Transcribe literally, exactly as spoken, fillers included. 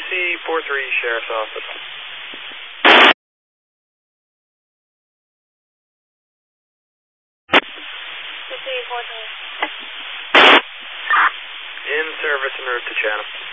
C forty-three Sheriff's Office. C C forty-three. In service en route to Chatham.